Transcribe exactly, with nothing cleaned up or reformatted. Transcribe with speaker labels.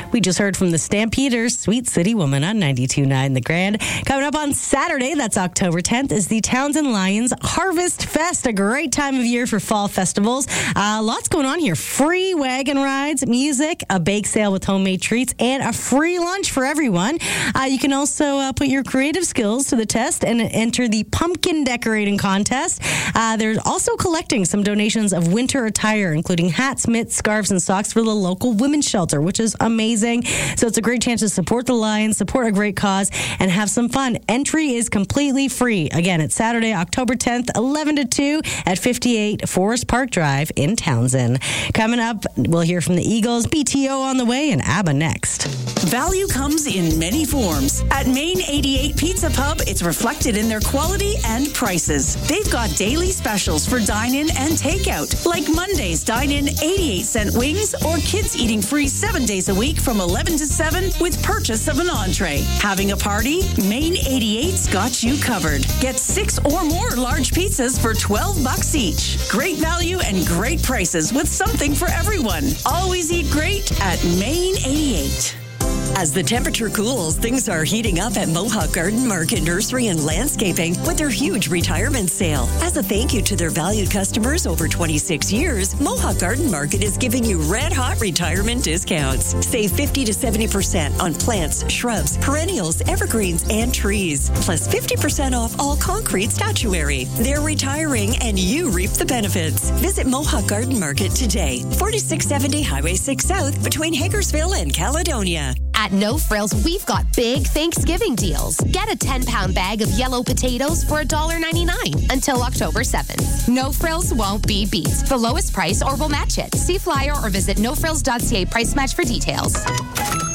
Speaker 1: We just heard from the Stampeders, Sweet City Woman on ninety-two point nine The Grand. Coming up on Saturday, that's October tenth, is the Townsend Lions Harvest Fest, a great time of year for fall festivals. Uh, lots going on here. Free wagon rides, music, a bake sale with homemade treats, and a free lunch for everyone. Uh, you can also uh, put your creative skills to the test and enter the pumpkin decorating contest. Uh, they're also collecting some donations of winter attire, including hats, mitts, scarves, and socks for the local women's shelter, which is amazing. So it's a great chance to support the Lions, support a great cause, and have some fun. Entry is completely free. Again, it's Saturday, October tenth, eleven to two at fifty-eight Forest Park Drive in Townsend. Coming up, we'll hear from the Eagles, B T O on the way, and ABBA next.
Speaker 2: Value comes in many forms. At Main eighty-eight Pizza Pub, it's reflected in their quality and prices. They've got daily specials for dine-in and takeout, like Monday's dine-in eighty-eight cent wings, or kids eating free seven days a week from eleven to seven with purchase of an entree. Having a party? Main eighty-eight's got you covered. Get six or more large pizzas for twelve bucks each. Great value and great prices with something for everyone. Always eat great at Main eighty-eight.
Speaker 3: As the temperature cools, things are heating up at Mohawk Garden Market Nursery and Landscaping with their huge retirement sale. As a thank you to their valued customers over twenty-six years, Mohawk Garden Market is giving you red-hot retirement discounts. Save fifty to seventy percent on plants, shrubs, perennials, evergreens, and trees. Plus fifty percent off all concrete statuary. They're retiring and you reap the benefits. Visit Mohawk Garden Market today. forty-six seventy Highway six South between Hagersville and Caledonia.
Speaker 4: At No Frills, we've got big Thanksgiving deals. Get a ten-pound bag of yellow potatoes for one dollar ninety-nine until October seventh. No Frills won't be beat. The lowest price or we'll match it. See flyer or visit no frills dot c a price match for details.